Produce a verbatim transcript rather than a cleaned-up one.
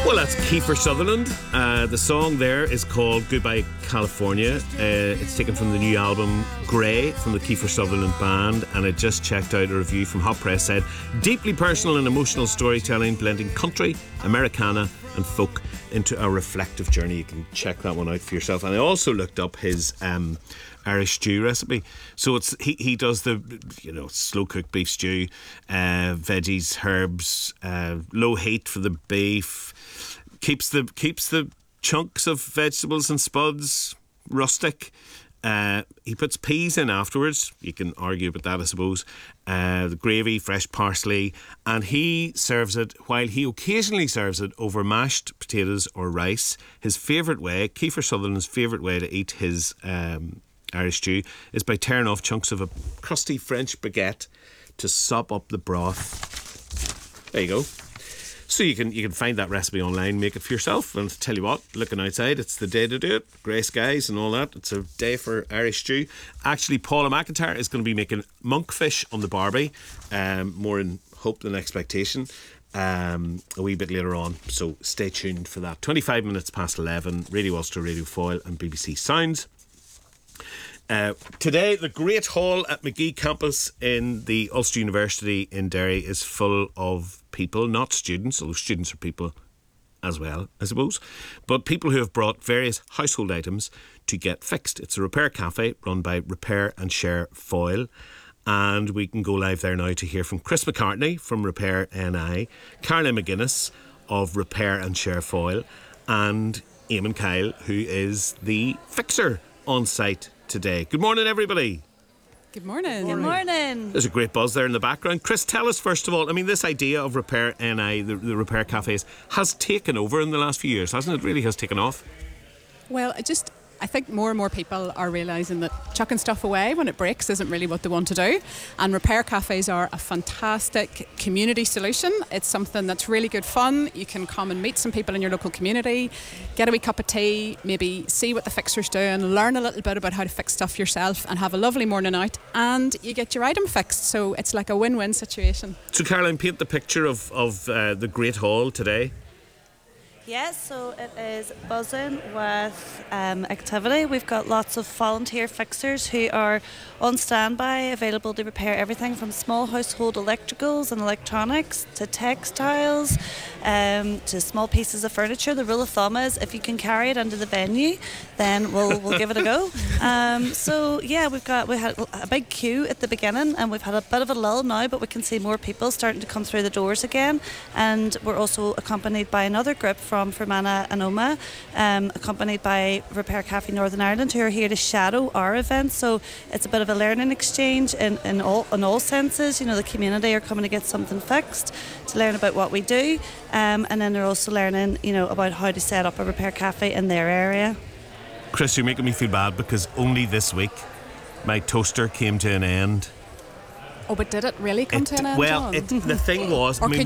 Well, that's Kiefer Sutherland. Uh, the song there is called Goodbye California. Uh, it's taken from the new album Grey from the Kiefer Sutherland Band, and I just checked out a review from Hot Press said, deeply personal and emotional storytelling blending country, Americana and folk into a reflective journey. You can check that one out for yourself. And I also looked up his um, Irish stew recipe. So it's he, he does the, you know, slow cooked beef stew, uh, veggies, herbs, uh, low heat for the beef. Keeps the keeps the chunks of vegetables and spuds rustic. Uh, he puts peas in afterwards. You can argue about that, I suppose. Uh, the gravy, fresh parsley, and he serves it while he occasionally serves it over mashed potatoes or rice. His favourite way, Kiefer Sutherland's favourite way to eat his um, Irish stew is by tearing off chunks of a crusty French baguette to sop up the broth. There you go. So you can you can find that recipe online, make it for yourself. And tell you what, looking outside, it's the day to do it. Grey skies and all that. It's a day for Irish stew. Actually, Paula McIntyre is going to be making monkfish on the Barbie. Um, more in hope than expectation. Um, a wee bit later on. So stay tuned for that. twenty-five minutes past eleven. Radio Ulster, Radio Foyle and B B C Sounds. Uh, today, the Great Hall at Magee Campus in the Ulster University in Derry is full of people, not students, although students are people as well, I suppose, but people who have brought various household items to get fixed. It's a repair cafe run by Repair and Share Foyle, and we can go live there now to hear from Chris McCartney from Repair N I, Caroline McGuinness of Repair and Share Foyle, and Eamon Kyle, who is the fixer on site today. Good morning, everybody. Good morning. Good morning. There's a great buzz there in the background. Chris, tell us first of all, I mean, this idea of Repair N I, the, the repair cafes, has taken over in the last few years, hasn't it? Really has taken off. Well, I just, I think more and more people are realising that chucking stuff away when it breaks isn't really what they want to do. And repair cafes are a fantastic community solution. It's something that's really good fun. You can come and meet some people in your local community, get a wee cup of tea, maybe see what the fixer's doing, learn a little bit about how to fix stuff yourself and have a lovely morning out, and you get your item fixed. So it's like a win-win situation. So Caroline, paint the picture of, of uh, the Great Hall today. Yes, so it is buzzing with um, activity. We've got lots of volunteer fixers who are on standby, available to repair everything from small household electricals and electronics to textiles um, to small pieces of furniture. The rule of thumb is if you can carry it into the venue, then we'll we'll give it a go. Um, so yeah, we've got we had a big queue at the beginning, and we've had a bit of a lull now, but we can see more people starting to come through the doors again. And we're also accompanied by another group from from Fermanagh and Omagh, um, accompanied by Repair Cafe Northern Ireland, who are here to shadow our event. So it's a bit of a learning exchange in, in all in all senses. You know, the community are coming to get something fixed, to learn about what we do, um, and then they're also learning, you know, about how to set up a repair cafe in their area. Chris, you're making me feel bad because only this week my toaster came to an end. Oh, but did it really come It, to an end, well, John? it, the thing was... Or I mean, could